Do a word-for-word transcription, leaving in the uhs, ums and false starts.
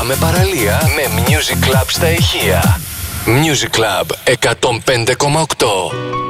Κάναμε παραλία με Music Club στα ηχεία. Music Club εκατόν πέντε κόμμα οκτώ.